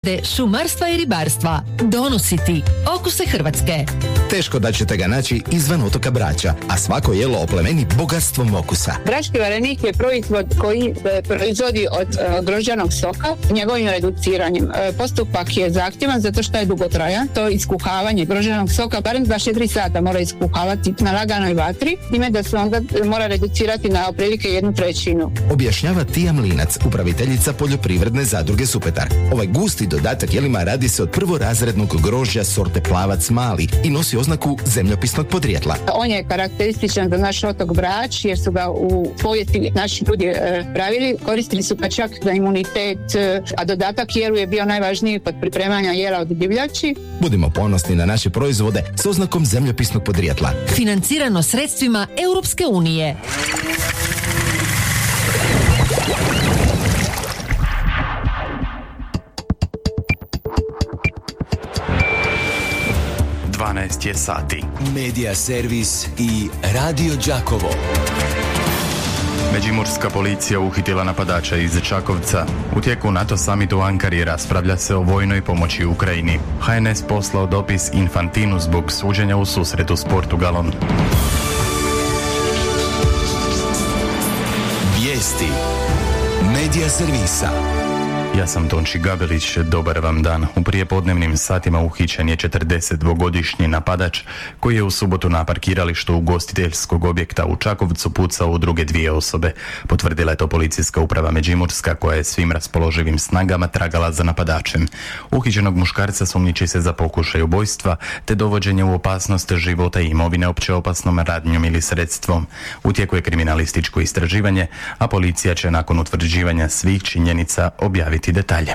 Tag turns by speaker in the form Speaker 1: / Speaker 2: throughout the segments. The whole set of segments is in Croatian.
Speaker 1: šumarstva i ribarstva. Donositi okuse Hrvatske.
Speaker 2: Teško da ćete ga naći izvan otoka Brača, a svako jelo oplemeni bogatstvom okusa.
Speaker 3: Brački varenik je proizvod koji proizvodi od grožđanog soka njegovim reduciranjem. Postupak je zahtjevan zato što je dugotrajan. To iskuhavanje grožđanog soka barem 24 sata mora iskuhavati na laganoj vatri, time da se onda mora reducirati na otprilike 1/3.
Speaker 2: Objašnjava Tija Mlinac, upraviteljica poljoprivredne zadruge Supetar. Ovaj gusti dodatak jelima radi se od prvorazrednog grožđa sorte Plavac mali i nosi oznaku zemljopisnog podrijetla.
Speaker 3: On je karakterističan za naš otok Brač jer su ga u povijesti naši ljudi pravili. Koristili su ga čak za imunitet, a dodatak jelu je bio najvažniji kod pripremanja jela od divljači.
Speaker 2: Budimo ponosni na naše proizvode s oznakom zemljopisnog podrijetla.
Speaker 1: Financirano sredstvima Europske unije.
Speaker 4: Je sati.
Speaker 5: Medija servis i Radio Đakovo.
Speaker 4: Međimurska policija uhitila napadača iz Čakovca. U tijeku NATO summita u Ankari raspravlja se o vojnoj pomoći Ukrajini. HNS poslao dopis Infantinu zbog suđenja u susretu s Portugalom.
Speaker 5: Vijesti Medija servisa.
Speaker 4: Ja sam Tonči Gabelić, dobar vam dan. U prijepodnevnim satima uhićen je 42-godišnji napadač koji je u subotu na parkiralištu ugostiteljskog objekta u Čakovcu pucao u druge dvije osobe. Potvrdila je to policijska uprava Međimurska koja je svim raspoloživim snagama tragala za napadačem. Uhićenog muškarca sumnjiči se za pokušaj ubojstva te dovođenje u opasnost života i imovine opće opasnom radnjom ili sredstvom. U tijeku je kriminalističko istraživanje, a policija će nakon utvrđivanja svih činjenica objaviti detalje.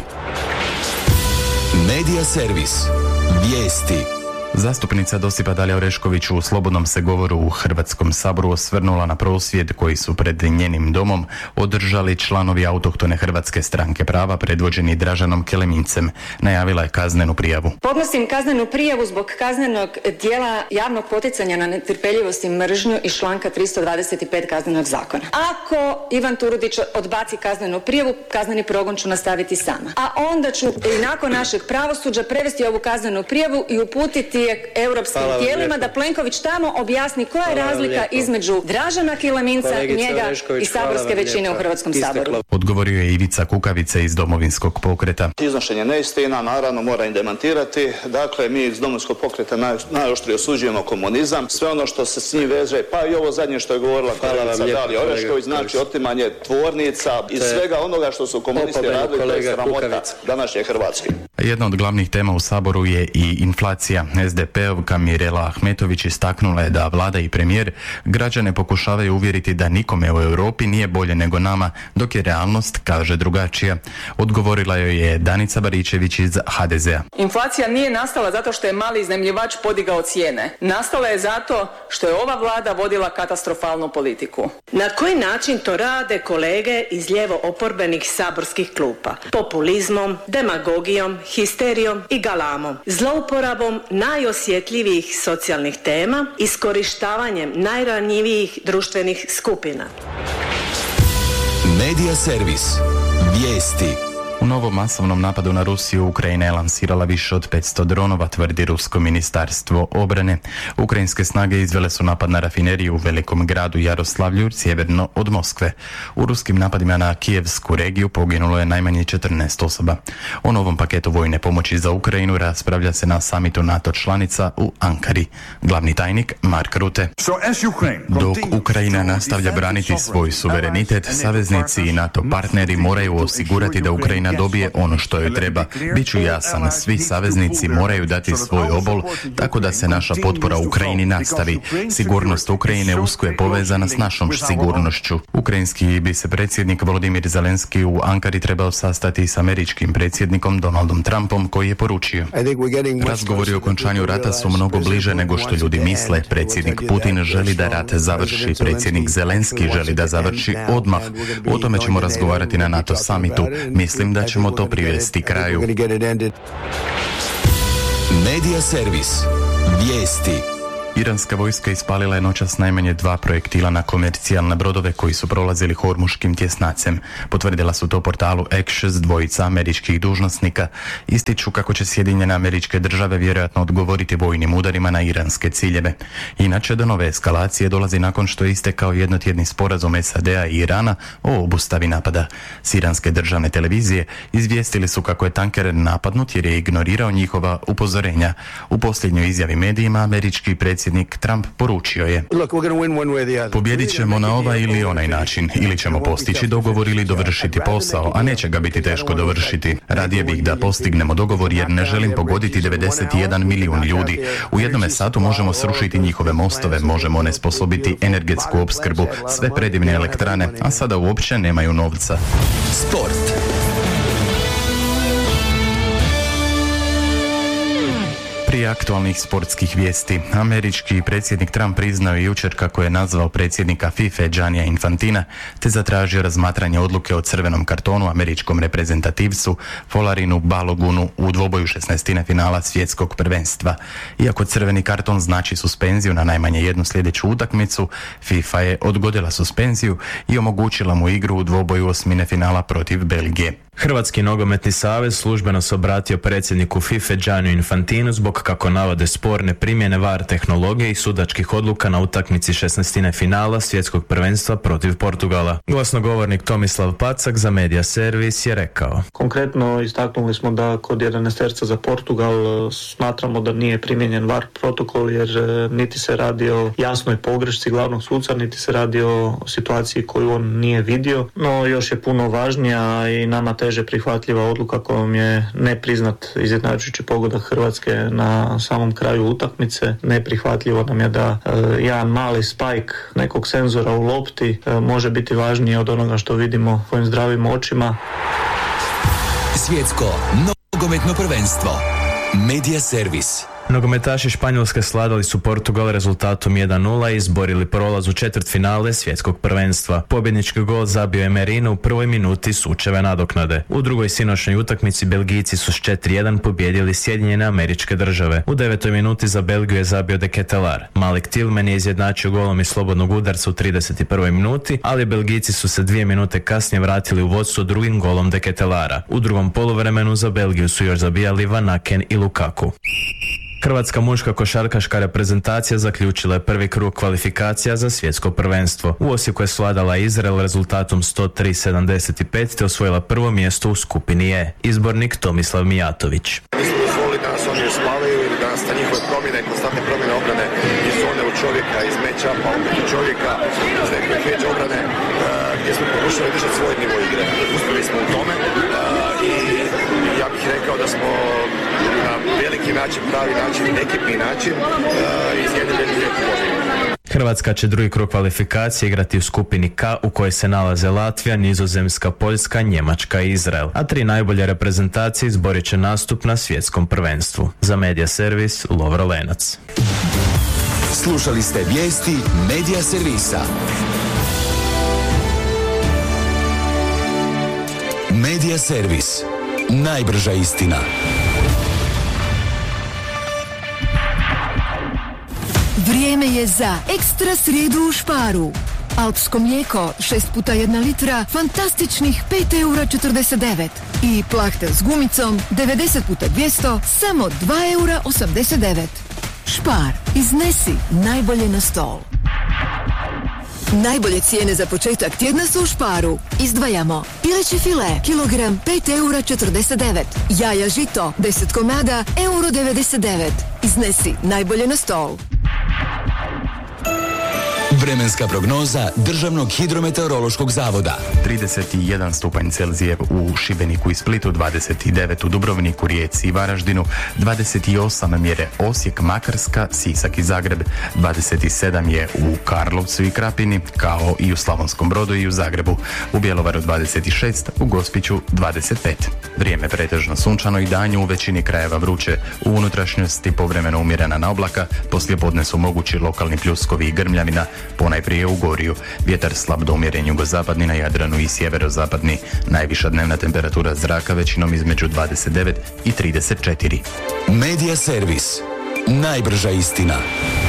Speaker 5: Medija servis. Vijesti.
Speaker 4: Zastupnica Dosipa Dalija Orešković u slobodnom se govoru u Hrvatskom saboru osvrnula na prosvjed koji su pred njenim domom održali članovi autohtone Hrvatske stranke prava predvođeni Draženom Kelemincem. Najavila je kaznenu prijavu.
Speaker 6: Podnosim kaznenu prijavu zbog kaznenog djela javnog poticanja na netrpeljivost i mržnju iz članka 325 Kaznenog zakona. Ako Ivan Turudić odbaci kaznenu prijavu, kazneni progon ću nastaviti sama. A onda ću i nakon našeg pravosuđa prevesti ovu kaznenu prijavu i uputiti europskim tijelima da Plenković tamo objasni koja je razlika između Dražena Kileminca, njega i saborske većine u Hrvatskom saboru.
Speaker 4: Odgovorio je Ivica Kukavica iz Domovinskog pokreta.
Speaker 7: Iznošenje neistina naravno mora im demantirati. Dakle, mi iz Domovinskog pokreta najoštrije osuđujemo komunizam. Sve ono što se s njim veže, pa i ovo zadnje što je govorila kolegica Dalija Orešković, znači otimanje tvornica i svega onoga što su komunisti radili, to je sramota današnje Hrvatske.
Speaker 4: Jedna od glavnih tema u Saboru je i inflacija. SDP-ovka Mirela Ahmetović istaknula je da vlada i premijer građane pokušavaju uvjeriti da nikome u Europi nije bolje nego nama, dok je realnost, kaže, drugačija. Odgovorila joj je Danica Baričević iz HDZ-a.
Speaker 8: Inflacija nije nastala zato što je mali iznajmljivač podigao cijene. Nastala je zato što je ova vlada vodila katastrofalnu politiku.
Speaker 9: Na koji način to rade kolege iz lijevo oporbenih saborskih klupa? Populizmom, demagogijom, histerijom i galamom, zlouporabom najosjetljivijih socijalnih tema, iskorištavanjem najranjivijih društvenih skupina.
Speaker 5: Medija servis. Vijesti.
Speaker 4: U novom masovnom napadu na Rusiju Ukrajina je lansirala više od 500 dronova, tvrdi Rusko ministarstvo obrane. Ukrajinske snage izvele su napad na rafineriju u velikom gradu Jaroslavlju, sjeverno od Moskve. U ruskim napadima na Kijevsku regiju poginulo je najmanje 14 osoba. O novom paketu vojne pomoći za Ukrajinu raspravlja se na samitu NATO članica u Ankari. Glavni tajnik Mark Rutte. Dok Ukrajina nastavlja braniti svoj suverenitet, saveznici i NATO partneri moraju osigurati da Ukrajina dobije ono što joj treba. Biću jasan, svi saveznici moraju dati svoj obol, tako da se naša potpora Ukrajini nastavi. Sigurnost Ukrajine usko je povezana s našom sigurnošću. Ukrajinski bi se predsjednik Volodimir Zelenski u Ankari trebao sastati s američkim predsjednikom Donaldom Trumpom, koji je poručio: razgovori o okončanju rata su mnogo bliže nego što ljudi misle. Predsjednik Putin želi da rat završi, predsjednik Zelenski želi da završi odmah. O tome ćemo razgovarati na NATO summitu. Mislim da ćemo to privesti kraju.
Speaker 5: Medija servis. Vijesti.
Speaker 4: Iranska vojska ispalila je noćas najmanje 2 projektila na komercijalne brodove koji su prolazili hormuškim tjesnacem. Potvrdila su to portalu Axios dvojica američkih dužnosnika. Ističu kako će Sjedinjene Američke Države vjerojatno odgovoriti vojnim udarima na iranske ciljeve. Inače, do nove eskalacije dolazi nakon što je istekao jednotjedni sporazum SAD-a i Irana o obustavi napada. S iranske državne televizije izvijestili su kako je tanker napadnut jer je ignorirao njihova upozorenja. U posljednjoj izjavi medijima američki predsjednik Trump poručio je: "Pobijedit ćemo na ovaj ili onaj način. Ili ćemo postići dogovor ili dovršiti posao, a neće ga biti teško dovršiti. Radije bih da postignemo dogovor jer ne želim pogoditi 91 milijun ljudi. U jednome satu možemo srušiti njihove mostove, možemo onesposobiti energetsku opskrbu, sve predivne elektrane, a sada uopće nemaju novca."
Speaker 5: Sport.
Speaker 4: Prije aktualnih sportskih vijesti, američki predsjednik Trump priznao je jučer kako je nazvao predsjednika FIFA Giannija Infantina te zatražio razmatranje odluke o crvenom kartonu američkom reprezentativcu Folarinu Balogunu u dvoboju 16. finala svjetskog prvenstva. Iako crveni karton znači suspenziju na najmanje jednu sljedeću utakmicu, FIFA je odgodila suspenziju i omogućila mu igru u dvoboju 8. finala protiv Belgije.
Speaker 10: Hrvatski nogometni savez službeno se obratio predsjedniku FIFA Gianniju Infantinu zbog, kako navode, sporne primjene VAR tehnologije i sudačkih odluka na utakmici 16. finala svjetskog prvenstva protiv Portugala. Glasnogovornik Tomislav Pacak za Media Servis je rekao:
Speaker 11: "Konkretno istaknuli smo da kod 11 za Portugal smatramo da nije primijenjen VAR protokol jer niti se radi o jasnoj pogrešci glavnog suca, niti se radi o situaciji koju on nije vidio. No još je puno važnija i nama teže prihvatljiva odluka kojom je nepriznat izjednačujući pogodak Hrvatske na samom kraju utakmice. Neprihvatljivo nam je da jedan mali spajk nekog senzora u lopti može biti važniji od onoga što vidimo svojim zdravim očima."
Speaker 5: Svjetsko nogometno prvenstvo. Media Servis.
Speaker 10: Nogometaši Španjolske sladali su Portugal rezultatom 1:0 i izborili prolaz u četvrtfinale svjetskog prvenstva. Pobjednički gol zabio je Merino u prvoj minuti sučeve nadoknade. U drugoj sinoćnoj utakmici Belgijci su s 4:1 pobijedili Sjedinjene Američke Države. U 9. minuti za Belgiju je zabio De Ketelaar. Malik Tillman je izjednačio golom iz slobodnog udarca u 31. minuti, ali Belgijci su se 2 minute kasnije vratili u vodstvo drugim golom De Ketelaara. U drugom poluvremenu za Belgiju su još zabijali Van Aken i Lukaku. Hrvatska muška košarkaška reprezentacija zaključila je prvi krug kvalifikacija za svjetsko prvenstvo. U Osijeku je svladala Izrael rezultatom 103-75 te osvojila prvo mjesto u skupini E. Izbornik Tomislav Mijatović.
Speaker 12: Nisu dozvolili da nas oni uspavaju ili da nas na njihove promjene, konstantne promjene obrane iz zone u čovjeka, iz meča, pa opet u čovjeka, iz nekakve hedge obrane, gdje smo pokušali držati svoj nivo igre. Uspjeli smo u tome i ja bih rekao da smo na veliki način, pravi način, ekipni način iznjedili lijepu pobjedu.
Speaker 10: Hrvatska će drugi krug kvalifikacije igrati u skupini K u kojoj se nalaze Latvija, Nizozemska, Poljska, Njemačka i Izrael, a 3 najbolje reprezentacije izborit će nastup na svjetskom prvenstvu. Za Media Servis, Lovro Lenac.
Speaker 5: Slušali ste vijesti Media Servisa. Media Servis. Najbrža istina.
Speaker 1: Vrijeme je za ekstra srijedu u Sparu. Alpsko mlijeko 6 puta 1 litra, fantastičnih 5,49 € i plahter s gumicom 90 puta 200, samo 2,89 €. Spar, iznesi najbolje na stol. Najbolje cijene za početak tjedna su u Sparu. Izdvajamo pileći file, kilogram 5,49 €, jaja žito 10 komada, €1,99. Iznesi najbolje na stol.
Speaker 5: Vremenska prognoza Državnog hidrometeorološkog zavoda.
Speaker 4: 31 stupanj Celzija u Šibeniku i Splitu, 29 u Dubrovniku, Rijeci i Varaždinu, 28 mjere Osijek, Makarska, Sisak i Zagreb, 27 je u Karlovcu i Krapini, kao i u Slavonskom Brodu i u Zagrebu, u Bjelovaru 26, u Gospiću 25. Vrijeme pretežno sunčano i danju, u većini krajeva vruće, u unutrašnjosti povremeno umjerena na oblaka, poslijepodne su mogući lokalni pljuskovi i grmljavina, ponajprije u Goriju. Vjetar slab do umjeren jugozapadni na Jadranu i sjeverozapadni. Najviša dnevna temperatura zraka većinom između 29 i 34.
Speaker 5: Media Servis. Najbrža istina.